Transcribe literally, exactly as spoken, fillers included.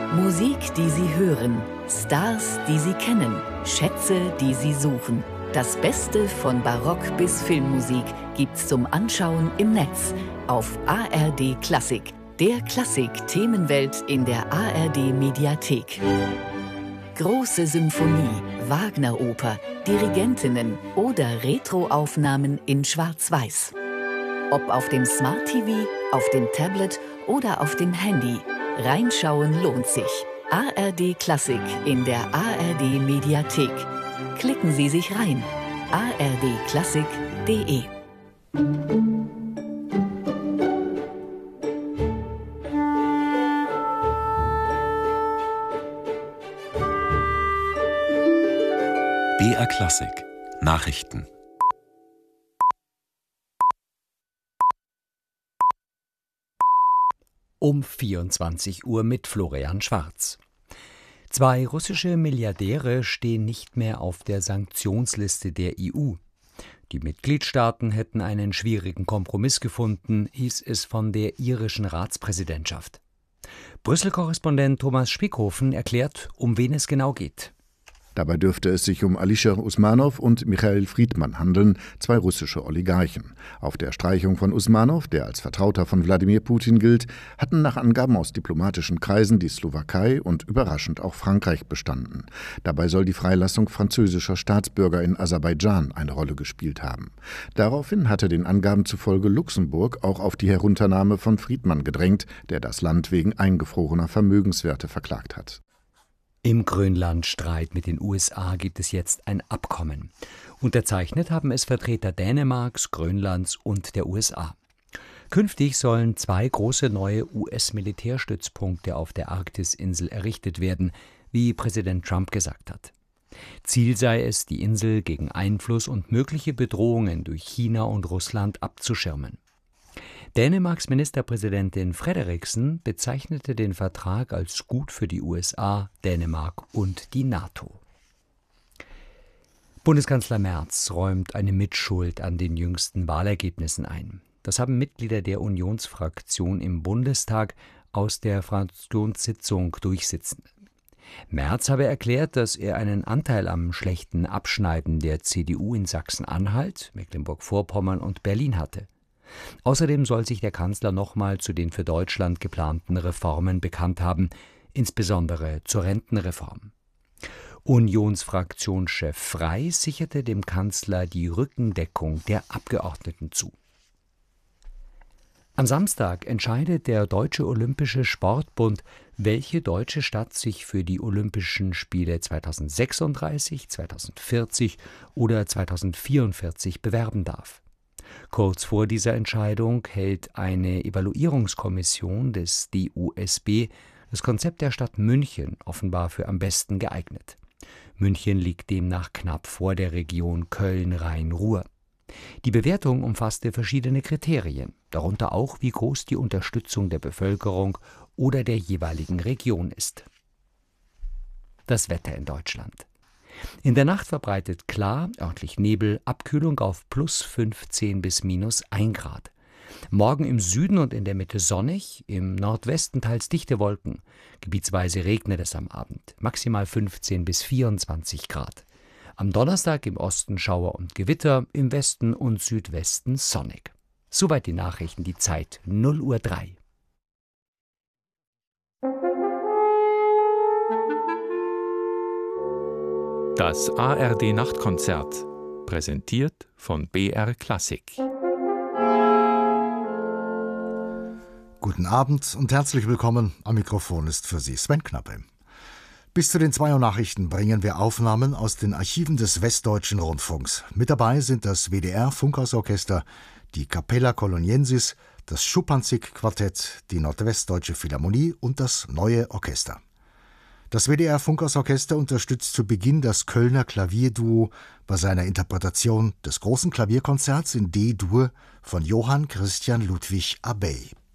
Musik, die Sie hören, Stars, die Sie kennen, Schätze, die Sie suchen. Das Beste von Barock bis Filmmusik gibt's zum Anschauen im Netz auf A R D Klassik, der Klassik-Themenwelt in der A R D Mediathek. Große Symphonie, Wagner-Oper, Dirigentinnen oder Retro-Aufnahmen in Schwarz-Weiß. Ob auf dem Smart T V, auf dem Tablet oder auf dem Handy. Reinschauen lohnt sich. A R D Klassik in der A R D Mediathek. Klicken Sie sich rein. a r d klassik punkt d e B R Klassik Nachrichten. Um vierundzwanzig Uhr mit Florian Schwarz. Zwei russische Milliardäre stehen nicht mehr auf der Sanktionsliste der E U. Die Mitgliedstaaten hätten einen schwierigen Kompromiss gefunden, hieß es von der irischen Ratspräsidentschaft. Brüssel-Korrespondent Thomas Spickhofen erklärt, um wen es genau geht. Dabei dürfte es sich um Alisher Usmanow und Michail Friedman handeln, zwei russische Oligarchen. Auf der Streichung von Usmanow, der als Vertrauter von Wladimir Putin gilt, hatten nach Angaben aus diplomatischen Kreisen die Slowakei und überraschend auch Frankreich bestanden. Dabei soll die Freilassung französischer Staatsbürger in Aserbaidschan eine Rolle gespielt haben. Daraufhin hatte den Angaben zufolge Luxemburg auch auf die Herunternahme von Friedman gedrängt, der das Land wegen eingefrorener Vermögenswerte verklagt hat. Im Grönlandstreit mit den U S A gibt es jetzt ein Abkommen. Unterzeichnet haben es Vertreter Dänemarks, Grönlands und der U S A. Künftig sollen zwei große neue U S-Militärstützpunkte auf der Arktisinsel errichtet werden, wie Präsident Trump gesagt hat. Ziel sei es, die Insel gegen Einfluss und mögliche Bedrohungen durch China und Russland abzuschirmen. Dänemarks Ministerpräsidentin Frederiksen bezeichnete den Vertrag als gut für die U S A, Dänemark und die NATO. Bundeskanzler Merz räumt eine Mitschuld an den jüngsten Wahlergebnissen ein. Das haben Mitglieder der Unionsfraktion im Bundestag aus der Fraktionssitzung durchsitzen. Merz habe erklärt, dass er einen Anteil am schlechten Abschneiden der C D U in Sachsen-Anhalt, Mecklenburg-Vorpommern und Berlin hatte. Außerdem soll sich der Kanzler nochmal zu den für Deutschland geplanten Reformen bekannt haben, insbesondere zur Rentenreform. Unionsfraktionschef Frey sicherte dem Kanzler die Rückendeckung der Abgeordneten zu. Am Samstag entscheidet der Deutsche Olympische Sportbund, welche deutsche Stadt sich für die Olympischen Spiele zweitausendsechsunddreißig, zweitausendvierzig oder zweitausendvierundvierzig bewerben darf. Kurz vor dieser Entscheidung hält eine Evaluierungskommission des D O S B das Konzept der Stadt München offenbar für am besten geeignet. München liegt demnach knapp vor der Region Köln-Rhein-Ruhr. Die Bewertung umfasste verschiedene Kriterien, darunter auch, wie groß die Unterstützung der Bevölkerung oder der jeweiligen Region ist. Das Wetter in Deutschland. In der Nacht verbreitet klar, örtlich Nebel, Abkühlung auf plus fünfzehn bis minus ein Grad. Morgen im Süden und in der Mitte sonnig, im Nordwesten teils dichte Wolken. Gebietsweise regnet es am Abend, maximal fünfzehn bis vierundzwanzig Grad. Am Donnerstag im Osten Schauer und Gewitter, im Westen und Südwesten sonnig. Soweit die Nachrichten, die Zeit null Uhr drei. Das A R D Nachtkonzert, präsentiert von B R Klassik. Guten Abend und herzlich willkommen. Am Mikrofon ist für Sie Sven Knappe. Bis zu den zwei Uhr Nachrichten bringen wir Aufnahmen aus den Archiven des Westdeutschen Rundfunks. Mit dabei sind das W D R-Funkhausorchester, die Capella Coloniensis, das Schuppanzig-Quartett, die Nordwestdeutsche Philharmonie und das Neue Orchester. Das W D R-Funkhausorchester unterstützt zu Beginn das Kölner Klavierduo bei seiner Interpretation des großen Klavierkonzerts in D-Dur von Johann Christian Ludwig Abey.